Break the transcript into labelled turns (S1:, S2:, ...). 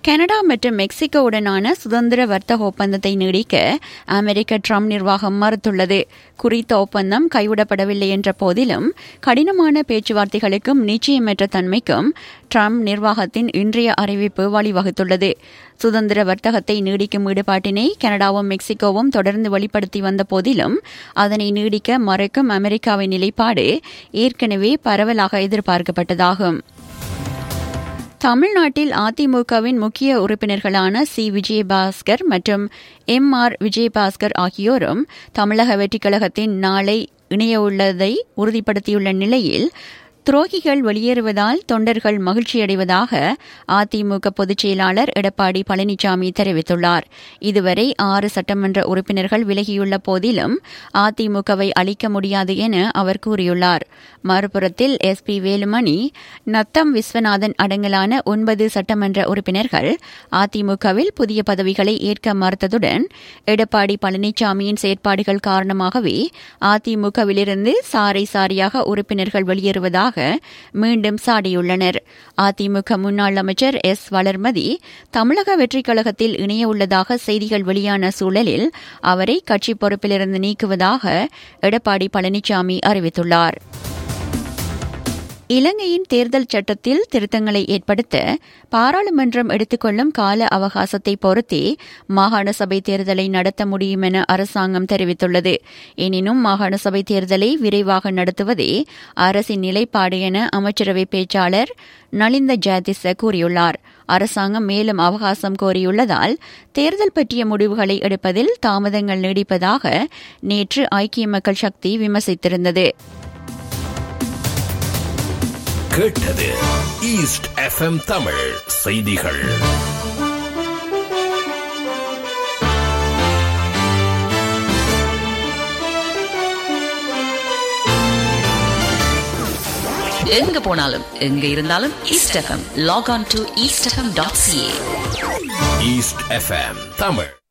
S1: Canada மற்றும் மெக்சிகோவுடனான சுதந்திர வர்த்தக ஒப்பந்தத்தை நீடிக்க அமெரிக்க ட்ரம்ப் நிர்வாகம் மறுத்துள்ளது. குறித்த ஒப்பந்தம் கைவிடப்படவில்லை என்ற போதிலும் கடினமான பேச்சுவார்த்தைகளுக்கும் நிச்சயமற்ற தன்மைக்கும் ட்ரம்ப் நிர்வாகத்தின் இன்றைய அறிவிப்பு வழிவகுத்துள்ளது. சுதந்திர வர்த்தகத்தை நீடிக்கும் ஈடுபாட்டினை கனடாவும் மெக்சிகோவும் தொடர்ந்து வெளிப்படுத்தி வந்த போதிலும் அதனை நீடிக்க மறுக்கும் அமெரிக்காவின் நிலைப்பாடு ஏற்கனவே பரவலாக எதிர்பார்க்கப்பட்டதாகும். தமிழ்நாட்டில் அதிமுகவின் முக்கிய உறுப்பினர்களான சி. விஜயபாஸ்கர் மற்றும் எம்.ஆர். விஜயபாஸ்கர் ஆகியோரும் தமிழக வெற்றிக் கழகத்தின் நாளை இணையவுள்ளதை உறுதிப்படுத்தியுள்ள நிலையில் துரோகிகள் வெளியேறுவதால் தொண்டர்கள் மகிழ்ச்சியடைவதாக அதிமுக பொதுச் செயலாளர் எடப்பாடி பழனிசாமி தெரிவித்துள்ளார். இதுவரை 6 சட்டமன்ற உறுப்பினர்கள் விலகியுள்ள போதிலும் அதிமுகவை அழிக்க முடியாது என அவர் கூறியுள்ளார். மறுபுறத்தில் எஸ்.பி. வேலுமணி, நத்தம் விஸ்வநாதன் அடங்கலான 9 சட்டமன்ற உறுப்பினர்கள் அதிமுகவில் புதிய பதவிகளை ஏற்க மறுத்ததுடன் எடப்பாடி பழனிசாமியின் செயற்பாடுகள் காரணமாகவே அதிமுகவிலிருந்து சாரை சாரியாக உறுப்பினர்கள் வெளியேறுவதாக மீண்டும் சாடியுள்ளனர். அதிமுக முன்னாள் அமைச்சர் எஸ். வளர்மதி தமிழக வெற்றிக் கழகத்தில் இணைய உள்ளதாக செய்திகள் வெளியான சூழலில் அவரை கட்சி பொறுப்பிலிருந்து நீக்குவதாக எடப்பாடி பழனிசாமி அறிவித்துள்ளார். இலங்கையின் தேர்தல் சட்டத்தில் திருத்தங்களை ஏற்படுத்த பாராளுமன்றம் எடுத்துக்கொள்ளும் கால அவகாசத்தை பொறுத்தே மாகாண சபை தேர்தலை நடத்த முடியும் என அரசாங்கம் தெரிவித்துள்ளது. எனினும் மாகாண சபை தேர்தலை விரைவாக நடத்துவதே அரசின் நிலைப்பாடு என அமைச்சரவை பேச்சாளர் நலிந்த ஜாதிச கூறியுள்ளார். அரசாங்கம் மேலும் அவகாசம் கோரியுள்ளதால் தேர்தல் பற்றிய முடிவுகளை எடுப்பதில் தாமதங்கள் நீடிப்பதாக நேற்று ஐக்கிய மக்கள் சக்தி விமர்சித்திருந்தது.
S2: கேட்டது ஈஸ்ட் எஃப்எம் தமிழ் செய்திகள்.
S3: எங்க போனாலும் எங்க இருந்தாலும் east FM. Lock on to eastfm.ca.
S2: East FM Tamil.